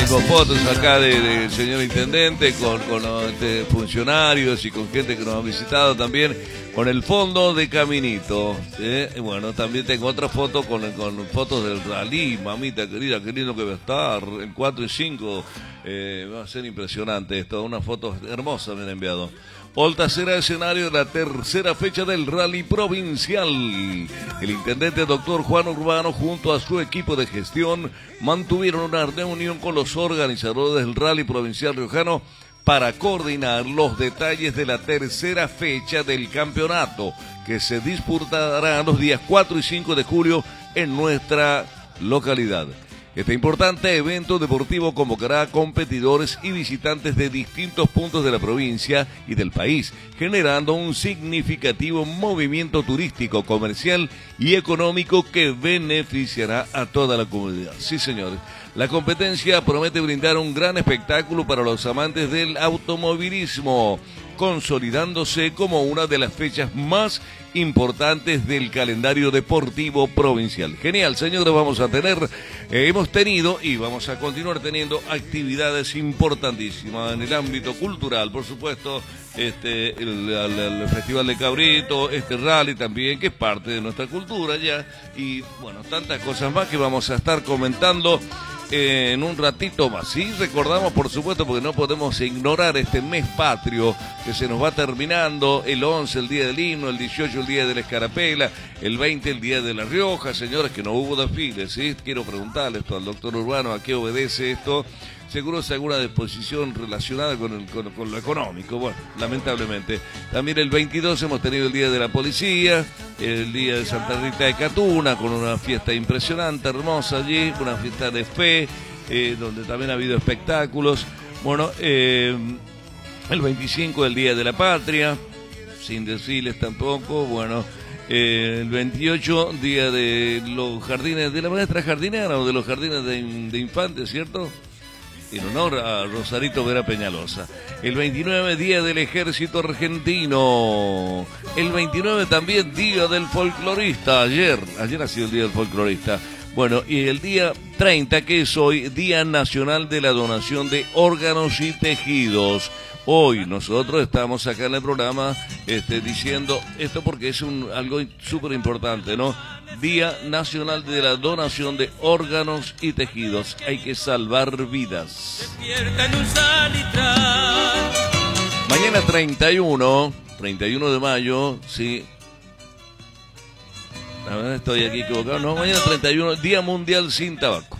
tengo fotos acá del señor intendente con funcionarios y con gente que nos ha visitado también, con el fondo de Caminito. Y bueno, también tengo otra foto con fotos del rally, mamita querida, qué lindo que va a estar, el 4 y 5. Va a ser impresionante esto, una foto hermosa me han enviado. Volta será escenario de la tercera fecha del rally provincial. El intendente doctor Juan Urbano junto a su equipo de gestión mantuvieron una reunión con los organizadores del rally provincial riojano para coordinar los detalles de la tercera fecha del campeonato que se disputará los días 4 y 5 de julio en nuestra localidad. Este importante evento deportivo convocará a competidores y visitantes de distintos puntos de la provincia y del país, generando un significativo movimiento turístico, comercial y económico que beneficiará a toda la comunidad. Sí, señores. La competencia promete brindar un gran espectáculo para los amantes del automovilismo, consolidándose como una de las fechas más importantes del calendario deportivo provincial. Genial, señores, hemos tenido y vamos a continuar teniendo actividades importantísimas en el ámbito cultural, por supuesto, el Festival de Cabrito, rally también, que es parte de nuestra cultura ya, y bueno, tantas cosas más que vamos a estar comentando en un ratito más. Sí, recordamos, por supuesto, porque no podemos ignorar este mes patrio que se nos va terminando, el 11 el día del himno, el 18 el día de la escarapela, el 20 el día de La Rioja. Señores, que no hubo desfiles, ¿sí? Quiero preguntarle esto al doctor Urbano, ¿a qué obedece esto? Seguro es alguna disposición relacionada con lo económico, bueno, lamentablemente. También el 22 hemos tenido el Día de la Policía, el Día de Santa Rita de Catuna, con una fiesta impresionante, hermosa allí, una fiesta de fe, donde también ha habido espectáculos. Bueno, el 25 el Día de la Patria, sin desfiles tampoco, bueno. El 28, día de los jardines, de la maestra jardinera o de los jardines de infantes, ¿cierto? En honor a Rosarito Vera Peñalosa. El 29, día del Ejército Argentino. El 29 también, día del folclorista. Ayer ha sido el día del folclorista. Bueno, y el día 30, que es hoy, Día Nacional de la Donación de Órganos y Tejidos. Hoy nosotros estamos acá en el programa diciendo esto porque es algo súper importante, ¿no? Día Nacional de la Donación de Órganos y Tejidos. Hay que salvar vidas. Mañana 31 de mayo, sí. A ver, estoy aquí equivocado. No, mañana 31, Día Mundial sin Tabaco.